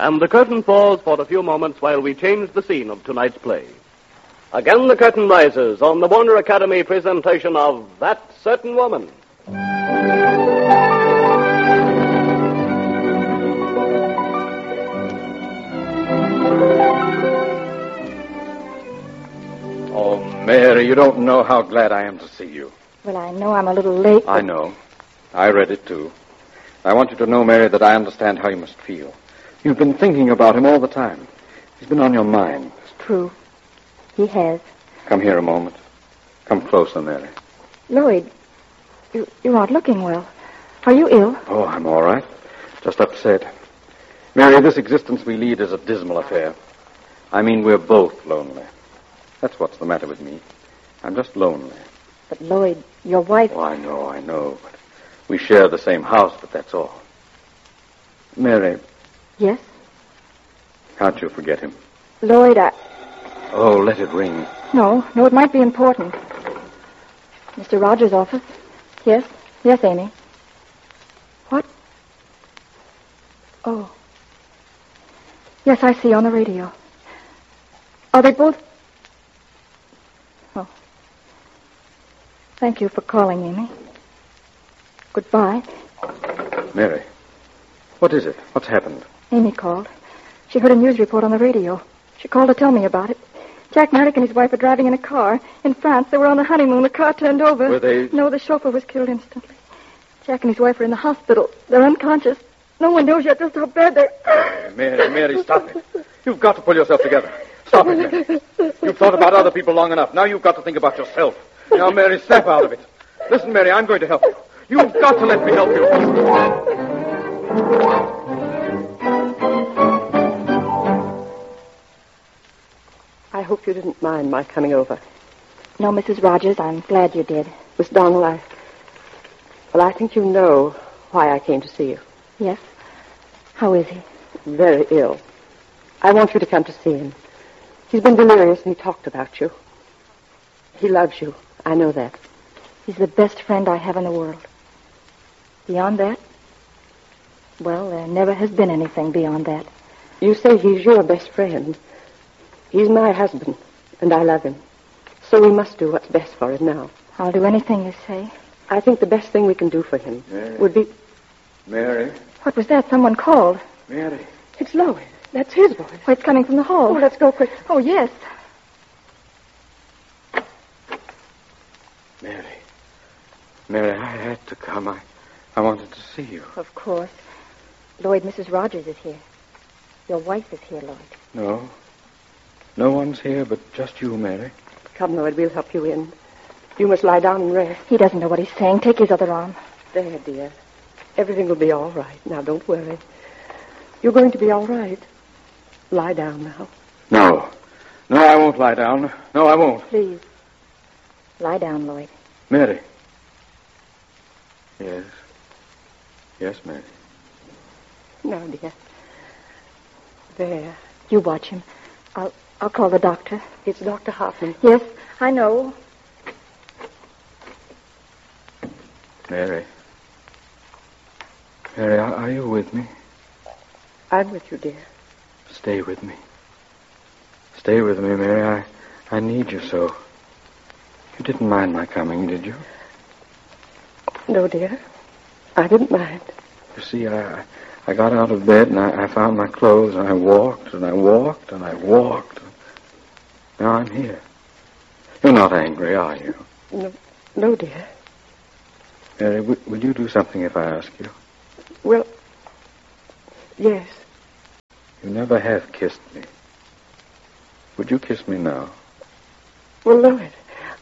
And the curtain falls for a few moments while we change the scene of tonight's play. Again the curtain rises on the Warner Academy presentation of That Certain Woman. Oh, Mary, you don't know how glad I am to see you. Well, I know I'm a little late. I know. I read it, too. I want you to know, Mary, that I understand how you must feel. You've been thinking about him all the time. He's been on your mind. It's true. He has. Come here a moment. Come closer, Mary. Lloyd, you aren't looking well. Are you ill? Oh, I'm all right. Just upset. Mary, this existence we lead is a dismal affair. I mean, we're both lonely. That's what's the matter with me. I'm just lonely. But, Lloyd, your wife... Oh, I know. But we share the same house, but that's all. Mary. Yes? Can't you forget him? Lloyd, Oh, let it ring. No, it might be important. Mr. Rogers' office? Yes, Amy. What? Oh. Yes, I see on the radio. Are they both... Oh. Thank you for calling, Amy. Goodbye. Mary, what is it? What's happened? Amy called. She heard a news report on the radio. She called to tell me about it. Jack Merrick and his wife were driving in a car. In France, they were on the honeymoon. The car turned over. Were they... No, the chauffeur was killed instantly. Jack and his wife are in the hospital. They're unconscious. No one knows yet just how bad they're... Mary, stop it. You've got to pull yourself together. Stop it, Mary. You've thought about other people long enough. Now you've got to think about yourself. Now, Mary, snap out of it. Listen, Mary, I'm going to help you. You've got to let me help you. I hope you didn't mind my coming over. No, Mrs. Rogers, I'm glad you did. Miss Donald, I think you know why I came to see you. Yes? How is he? Very ill. I want you to come to see him. He's been delirious and he talked about you. He loves you. I know that. He's the best friend I have in the world. Beyond that? Well, there never has been anything beyond that. You say he's your best friend. He's my husband, and I love him. So we must do what's best for him now. I'll do anything you say. I think the best thing we can do for him would be... Mary. What was that? Someone called. Mary. It's Lloyd. That's his voice. Oh, it's coming from the hall. Oh, let's go quick. Oh, yes. Mary, I had to come. I wanted to see you. Of course. Lloyd, Mrs. Rogers is here. Your wife is here, Lloyd. No. No one's here but just you, Mary. Come, Lloyd, we'll help you in. You must lie down and rest. He doesn't know what he's saying. Take his other arm. There, dear. Everything will be all right. Now, don't worry. You're going to be all right. Lie down now. No. No, I won't lie down. No, I won't. Please. Lie down, Lloyd. Mary. Yes. Yes, Mary. No, dear. There. You watch him. I'll call the doctor. It's Dr. Hoffman. Yes, I know. Mary. Mary, are you with me? I'm with you, dear. Stay with me. Stay with me, Mary. I need you so. You didn't mind my coming, did you? No, dear. I didn't mind. You see, I got out of bed and I found my clothes and I walked and I walked and I walked. Now I'm here. You're not angry, are you? No, dear. Mary, will you do something if I ask you? Well, yes. You never have kissed me. Would you kiss me now? Well, Lloyd,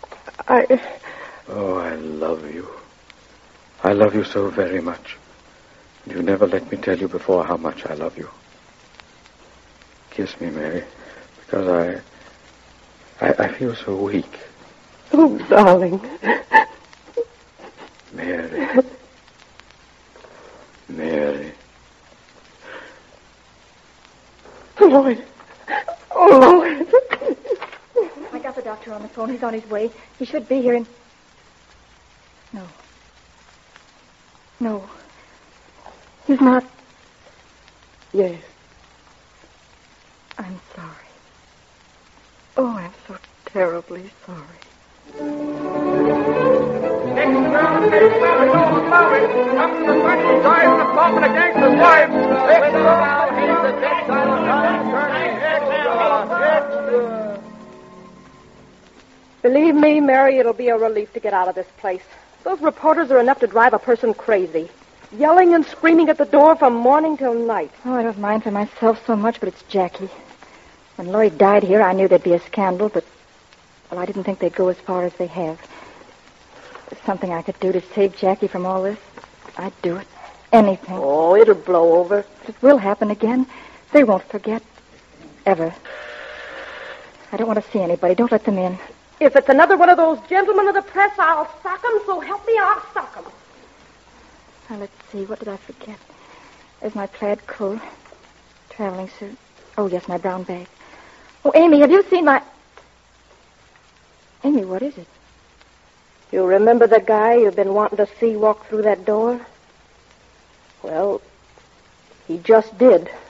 Oh, I love you. I love you so very much. You never let me tell you before how much I love you. Kiss me, Mary, because I feel so weak. Oh, darling. Mary. Mary. Lloyd. Oh, Lloyd. I got the doctor on the phone. He's on his way. He should be here in... No. He's not... Yes. I'm sorry. Oh, I'm so terribly sorry. Believe me, Mary, it'll be a relief to get out of this place. Those reporters are enough to drive a person crazy. Yelling and screaming at the door from morning till night. Oh, I don't mind for myself so much, but it's Jackie. When Lloyd died here, I knew there'd be a scandal, but, well, I didn't think they'd go as far as they have. If there's something I could do to save Jackie from all this, I'd do it. Anything. Oh, it'll blow over. But it will happen again. They won't forget. Ever. I don't want to see anybody. Don't let them in. If it's another one of those gentlemen of the press, I'll sock 'em, so help me, I'll sock 'em. Now, let's see. What did I forget? There's my plaid coat. Traveling suit. Oh, yes, my brown bag. Oh, Amy, have you seen my... Amy, what is it? You remember the guy you've been wanting to see walk through that door? Well, he just did.